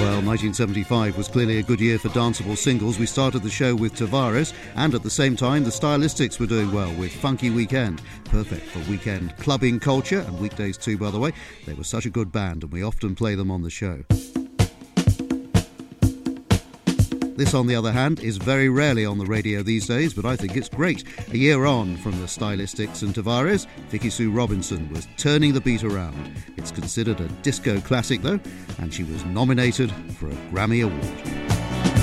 Well, 1975 was clearly a good year for danceable singles. We started the show with Tavares, and at the same time, the Stylistics were doing well with Funky Weekend. Perfect for weekend clubbing culture, and weekdays too, by the way. They were such a good band, and we often play them on the show. This, on the other hand, is very rarely on the radio these days, but I think it's great. A year on from the Stylistics and Tavares, Vicky Sue Robinson was turning the beat around. It's considered a disco classic, though, and she was nominated for a Grammy Award.